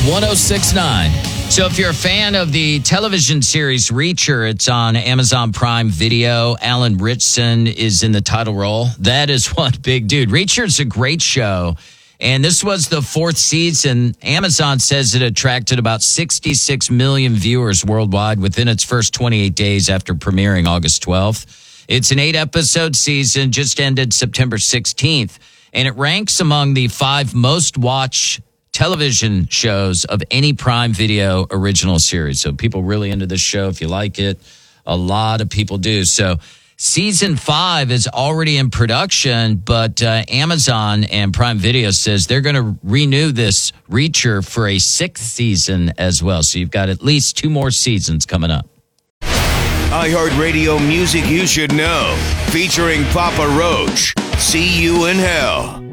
1069. So if you're a fan of the television series Reacher, it's on Amazon Prime Video. Alan Ritchson is in the title role. That is one big dude. Reacher's a great show. And this was the fourth season. Amazon says it attracted about 66 million viewers worldwide within its first 28 days after premiering August 12th. It's an 8-episode season, just ended September 16th. And it ranks among the 5 most watched television shows of any Prime Video original series. So people really into this show. If you like it, a lot of people do. So season 5 is already in production, but Amazon and Prime Video says they're going to renew this Reacher for a 6th season as well. So you've got at least 2 more seasons coming up. iHeartRadio music you should know, featuring Papa Roach. See You in Hell.